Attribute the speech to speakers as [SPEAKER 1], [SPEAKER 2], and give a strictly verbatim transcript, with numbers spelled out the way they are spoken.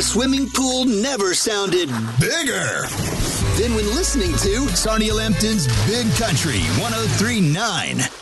[SPEAKER 1] The swimming pool never sounded bigger than when listening to Sarnia Lambton's Big Country one oh three point nine.